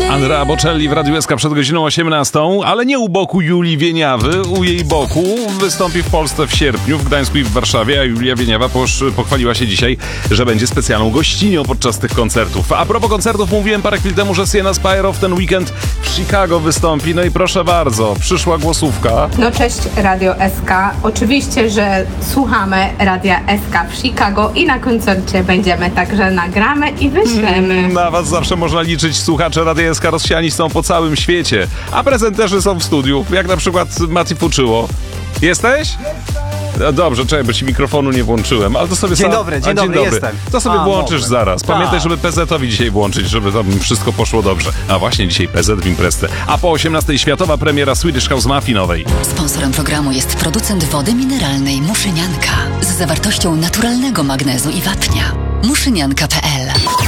Andrea Bocelli w Radiu SK przed godziną 18, ale nie u boku Julii Wieniawy. U jej boku wystąpi w Polsce w sierpniu, w Gdańsku i w Warszawie, a Julia Wieniawa pochwaliła się dzisiaj, że będzie specjalną gościnią podczas tych koncertów. A propos koncertów, mówiłem parę chwil temu, że Sienna Spyro w ten weekend w Chicago wystąpi. No i proszę bardzo, przyszła głosówka. No cześć Radio SK. Oczywiście, że słuchamy Radia SK w Chicago i na koncercie będziemy, także nagramy i wyślemy. Na was zawsze można liczyć. Słuchacze Radia SK rozsiani są po całym świecie, a prezenterzy są w studiu, jak na przykład Mati Fuczyło. Jesteś? No dobrze, czekaj, bo ci mikrofonu nie włączyłem, ale to sobie Dzień dobry, jestem. To sobie włączysz dobra. zaraz. Pamiętaj, żeby PZ-owi dzisiaj włączyć, żeby tam wszystko poszło dobrze. A właśnie dzisiaj PZ w imprezce. A po 18:00 światowa premiera Swedish House Mafii nowej. Sponsorem programu jest producent wody mineralnej Muszynianka z zawartością naturalnego magnezu i wapnia. Muszynianka.pl